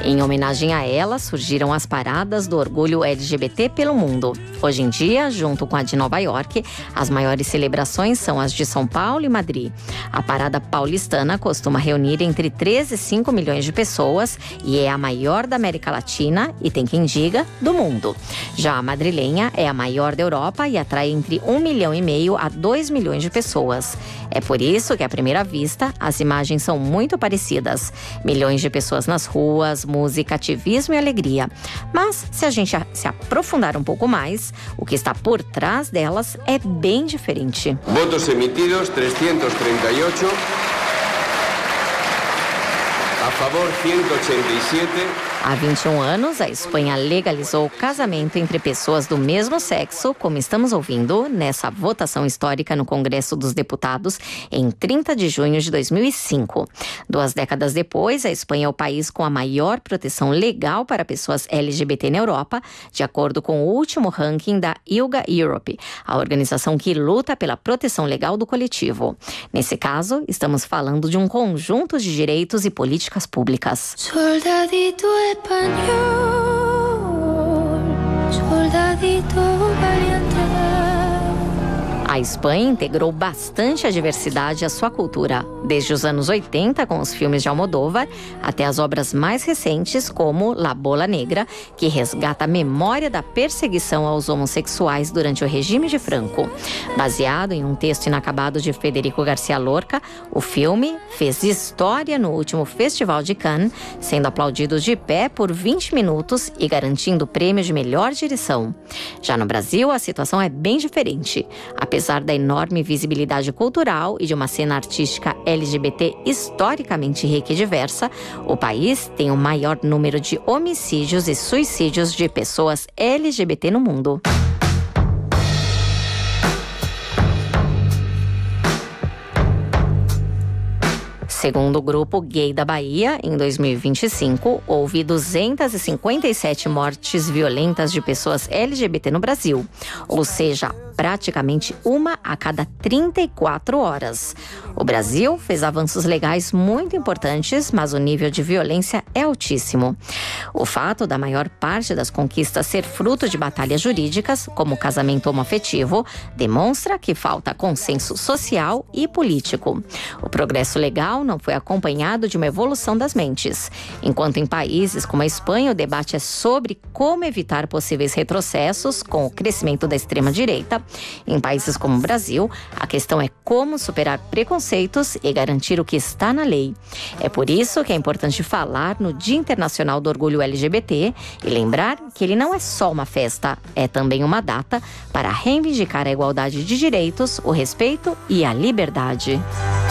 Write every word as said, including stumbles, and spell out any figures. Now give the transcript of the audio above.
Em homenagem a ela, surgiram as paradas do orgulho L G B T pelo mundo. Hoje em dia, junto com a de Nova York, as maiores celebrações são as de São Paulo e Madrid. A parada paulistana costuma reunir entre três e cinco milhões de pessoas e é a maior da América Latina e, tem quem diga, do mundo. Já a madrilenha é a maior da Europa e atrai entre um milhão e meio a dois milhões de pessoas. É por isso que, à primeira vista, as imagens são muito parecidas. Milhões de pessoas nas ruas, música, ativismo e alegria. Mas, se a gente se aprofundar um pouco mais, o que está por trás delas é bem diferente. Votos emitidos trezentos e trinta e oito. A favor cento e ochenta e sete. Há vinte e um anos, a Espanha legalizou o casamento entre pessoas do mesmo sexo, como estamos ouvindo, nessa votação histórica no Congresso dos Deputados, em trinta de junho de dois mil e cinco. Duas décadas depois, a Espanha é o país com a maior proteção legal para pessoas L G B T na Europa, de acordo com o último ranking da ILGA Europe, a organização que luta pela proteção legal do coletivo. Nesse caso, estamos falando de um conjunto de direitos e políticas públicas. Soldadito español, soldadito valiente. A Espanha integrou bastante a diversidade à sua cultura, desde os anos oitenta, com os filmes de Almodóvar, até as obras mais recentes, como La Bola Negra, que resgata a memória da perseguição aos homossexuais durante o regime de Franco. Baseado em um texto inacabado de Federico García Lorca, o filme fez história no último Festival de Cannes, sendo aplaudido de pé por vinte minutos e garantindo o prêmio de melhor direção. Já no Brasil, a situação é bem diferente. Apesar da enorme visibilidade cultural e de uma cena artística L G B T historicamente rica e diversa, o país tem o maior número de homicídios e suicídios de pessoas L G B T no mundo. Segundo o Grupo Gay da Bahia, em dois mil e vinte e cinco, houve duzentas e cinquenta e sete mortes violentas de pessoas L G B T no Brasil, ou seja, praticamente uma a cada trinta e quatro horas. O Brasil fez avanços legais muito importantes, mas o nível de violência é altíssimo. O fato da maior parte das conquistas ser fruto de batalhas jurídicas, como o casamento homoafetivo, demonstra que falta consenso social e político. O progresso legal não foi acompanhado de uma evolução das mentes. Enquanto em países como a Espanha, o debate é sobre como evitar possíveis retrocessos com o crescimento da extrema-direita, em países como o Brasil, a questão é como superar preconceitos e garantir o que está na lei. É por isso que é importante falar no Dia Internacional do Orgulho L G B T e lembrar que ele não é só uma festa, é também uma data para reivindicar a igualdade de direitos, o respeito e a liberdade.